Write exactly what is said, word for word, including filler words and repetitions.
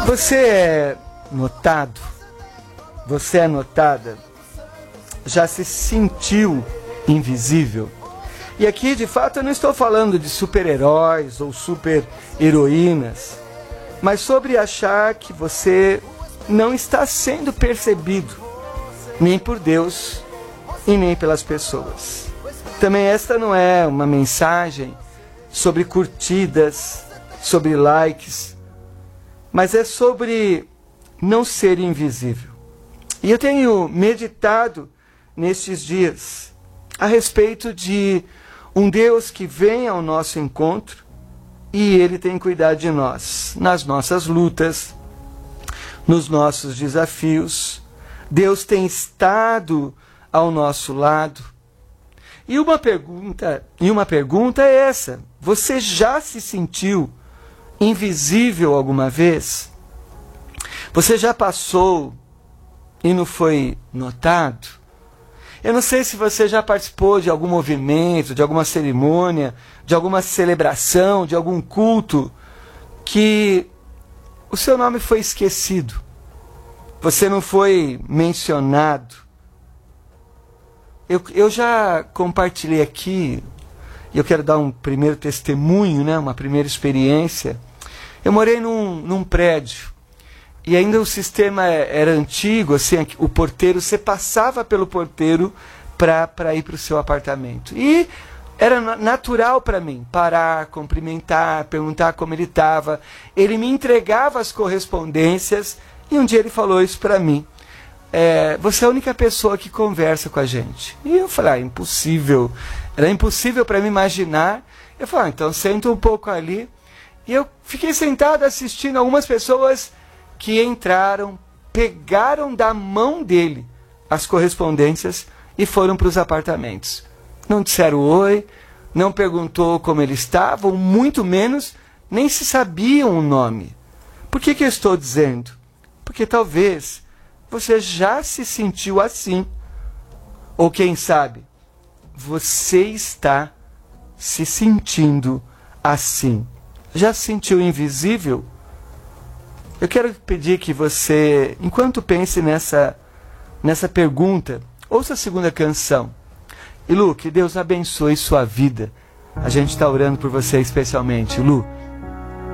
Você é notado? Você é notada? Já se sentiu invisível? E aqui, de fato, eu não estou falando de super-heróis ou super-heroínas, mas sobre achar que você não está sendo percebido, nem por Deus e nem pelas pessoas. Também esta não é uma mensagem sobre curtidas, sobre likes, mas é sobre não ser invisível. E eu tenho meditado nestes dias a respeito de um Deus que vem ao nosso encontro e Ele tem cuidado de nós, nas nossas lutas, nos nossos desafios. Deus tem estado ao nosso lado. E uma pergunta, e uma pergunta é essa: você já se sentiu invisível alguma vez? Você já passou e não foi notado? Eu não sei se você já participou de algum movimento, de alguma cerimônia, de alguma celebração, de algum culto, que o seu nome foi esquecido. Você não foi mencionado. Eu, eu já compartilhei aqui, e eu quero dar um primeiro testemunho, né, uma primeira experiência. Eu morei num, num prédio. E ainda o sistema era antigo, assim, o porteiro, você passava pelo porteiro para ir para o seu apartamento. E era natural para mim parar, cumprimentar, perguntar como ele estava. Ele me entregava as correspondências e um dia ele falou isso para mim. É, você é a única pessoa que conversa com a gente. E eu falei, ah, impossível. Era impossível para mim imaginar. Eu falei, ah, então senta um pouco ali. E eu fiquei sentado assistindo algumas pessoas que entraram, pegaram da mão dele as correspondências e foram para os apartamentos. Não disseram oi, não perguntou como ele estava, ou muito menos, nem se sabiam o nome. Por que que eu estou dizendo? Porque talvez você já se sentiu assim. Ou quem sabe, você está se sentindo assim. Já se sentiu invisível? Eu quero pedir que você, enquanto pense nessa, nessa pergunta, ouça a segunda canção. E Lu, que Deus abençoe sua vida. A gente está orando por você especialmente, Lu.